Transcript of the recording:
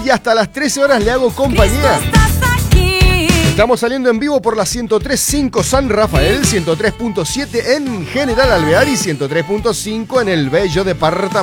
y hasta las 13 horas le hago compañía. Estamos saliendo en vivo por la 103.5 San Rafael, 103.7 en General Alvear y 103.5 en el bello departamento